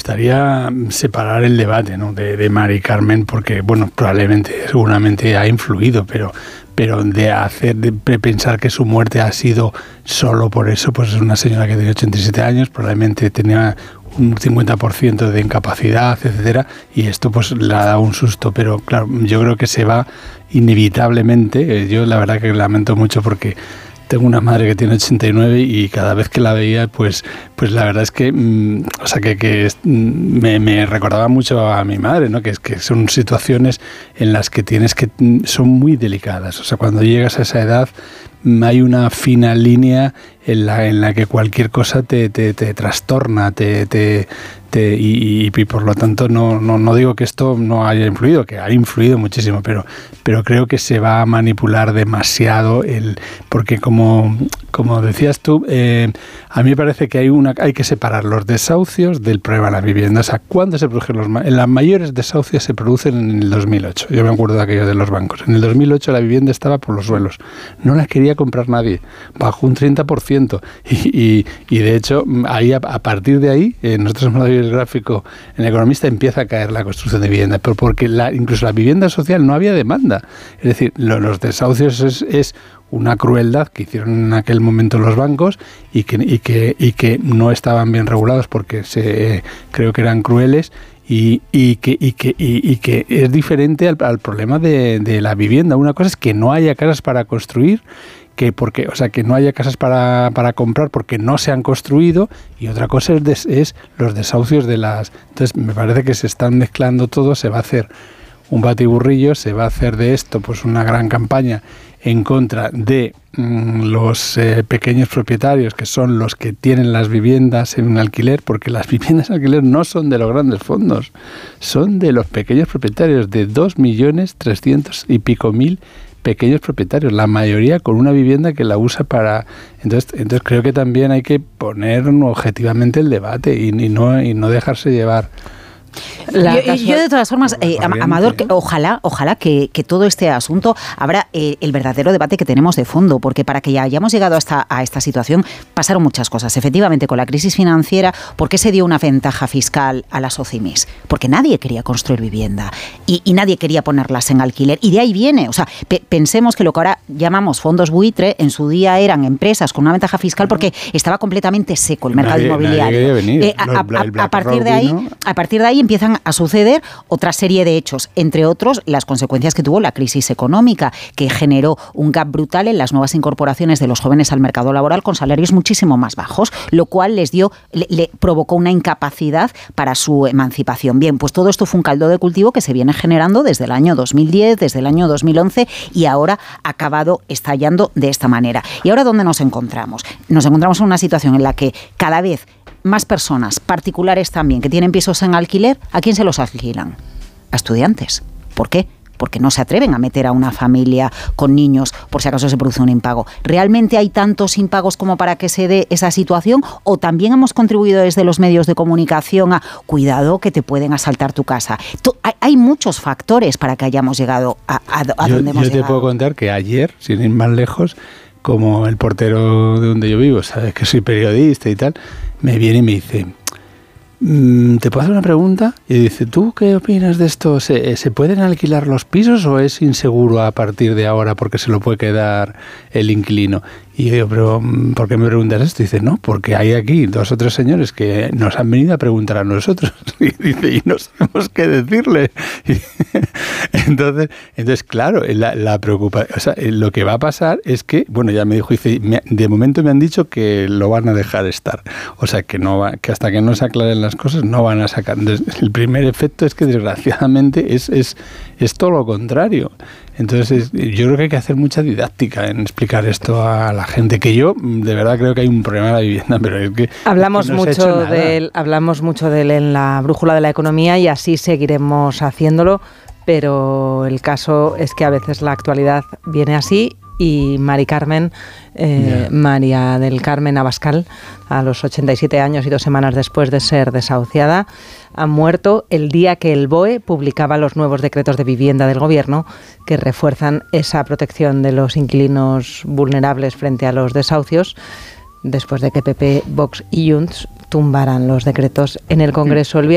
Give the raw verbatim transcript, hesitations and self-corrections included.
gustaría separar el debate, ¿no?, de, de Mari Carmen, porque, bueno, probablemente, seguramente ha influido, pero, pero de hacer, de pensar que su muerte ha sido solo por eso, pues es una señora que tiene ochenta y siete años, probablemente tenía un cincuenta por ciento de incapacidad, etcétera, y esto pues le ha dado un susto, pero claro, yo creo que se va inevitablemente. Yo la verdad que lamento mucho porque tengo una madre que tiene ochenta y nueve y cada vez que la veía, pues, pues la verdad es que, mmm, o sea, que, que me, me recordaba mucho a mi madre, ¿no? Que es que son situaciones en las que tienes que son muy delicadas. O sea, cuando llegas a esa edad hay una fina línea en la en la que cualquier cosa te, te, te trastorna, te, te, te y, y, y por lo tanto no, no, no digo que esto no haya influido, que ha influido muchísimo, pero, pero creo que se va a manipular demasiado el, porque como, como decías tú, eh, a mí me parece que hay una hay que separar los desahucios del problema de la vivienda. O sea, ¿cuándo se producen los en las mayores desahucios? Se producen en el dos mil ocho. Yo me acuerdo de aquello de los bancos. En el dos mil ocho la vivienda estaba por los suelos. No la quería comprar nadie. Bajó un treinta por ciento. Y, y, y de hecho, ahí a, a partir de ahí, eh, nosotros hemos dado el gráfico en El Economista, empieza a caer la construcción de vivienda. Pero porque la, incluso la vivienda social no había demanda. Es decir, lo, los desahucios es, es una crueldad que hicieron en aquel momento los bancos y que, y que, y que no estaban bien regulados porque se, eh, creo que eran crueles. Y, y, que, y, que, y, y que es diferente al, al problema de, de la vivienda. Una cosa es que no haya casas para construir, que porque, o sea, que no haya casas para, para comprar porque no se han construido, y otra cosa es, des, es los desahucios de las... Entonces, me parece que se están mezclando todo, se va a hacer un batiburrillo, se va a hacer de esto pues una gran campaña en contra de mmm, los eh, pequeños propietarios, que son los que tienen las viviendas en alquiler, porque las viviendas en alquiler no son de los grandes fondos, son de los pequeños propietarios, de dos millones trescientos y pico mil pequeños propietarios, la mayoría con una vivienda que la usa para... Entonces, entonces creo que también hay que poner objetivamente el debate y, y, no, y no dejarse llevar... Yo, yo de todas formas, eh, Amador, que, ojalá, ojalá que, que todo este asunto abra eh, el verdadero debate que tenemos de fondo, porque para que ya hayamos llegado hasta a esta situación pasaron muchas cosas. Efectivamente, con la crisis financiera, ¿por qué se dio una ventaja fiscal a las OCIMIS? Porque nadie quería construir vivienda y, y nadie quería ponerlas en alquiler, y de ahí viene. O sea, pe- pensemos que lo que ahora llamamos fondos buitre, en su día eran empresas con una ventaja fiscal porque estaba completamente seco el mercado nadie, inmobiliario. Nadie eh, a, a, a, a partir de ahí, a partir de ahí empiezan a suceder otra serie de hechos, entre otros las consecuencias que tuvo la crisis económica, que generó un gap brutal en las nuevas incorporaciones de los jóvenes al mercado laboral con salarios muchísimo más bajos, lo cual les dio, le, le provocó una incapacidad para su emancipación. Bien, pues todo esto fue un caldo de cultivo que se viene generando desde el año dos mil diez, desde el año dos mil once, y ahora ha acabado estallando de esta manera. ¿Y ahora dónde nos encontramos? Nos encontramos en una situación en la que cada vez más personas, particulares también, que tienen pisos en alquiler, ¿a quién se los alquilan? A estudiantes. ¿Por qué? Porque no se atreven a meter a una familia con niños por si acaso se produce un impago. ¿Realmente hay tantos impagos como para que se dé esa situación? ¿O también hemos contribuido desde los medios de comunicación a cuidado que te pueden asaltar tu casa? Hay, hay muchos factores para que hayamos llegado a, a, a yo, donde hemos yo te llegado. puedo contar que ayer, sin ir más lejos, como el portero de donde yo vivo, sabes que soy periodista y tal, me viene y me dice, ¿te puedo hacer una pregunta? Y dice, ¿tú qué opinas de esto? ¿Se, ¿Se pueden alquilar los pisos o es inseguro a partir de ahora porque se lo puede quedar el inquilino? Y yo digo, ¿pero por qué me preguntas esto? Y dice, no, porque hay aquí dos o tres señores que nos han venido a preguntar a nosotros. Y dice, y no sabemos qué decirle. Y entonces, entonces, claro, la, la preocupación, o sea, lo que va a pasar es que, bueno, ya me dijo, dice, me, de momento me han dicho que lo van a dejar estar. O sea, que no va, que hasta que no se aclaren las cosas no van a sacar. Entonces, el primer efecto es que desgraciadamente es, es, es todo lo contrario. Entonces, yo creo que hay que hacer mucha didáctica en explicar esto a la gente, que yo de verdad creo que hay un problema de la vivienda, pero es que hablamos es que no se ha mucho hecho nada. de él, hablamos mucho de él en la brújula de la economía y así seguiremos haciéndolo, pero el caso es que a veces la actualidad viene así. Y Mari Carmen, eh, yeah. María del Carmen Abascal, a los ochenta y siete años y dos semanas después de ser desahuciada, ha muerto el día que el B O E publicaba los nuevos decretos de vivienda del Gobierno que refuerzan esa protección de los inquilinos vulnerables frente a los desahucios, después de que P P, Vox y Junts tumbaran los decretos en el Congreso el viernes.